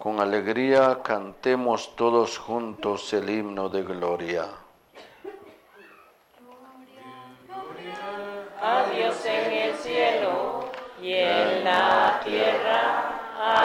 Con alegría cantemos todos juntos el himno de gloria. A Dios en el cielo y en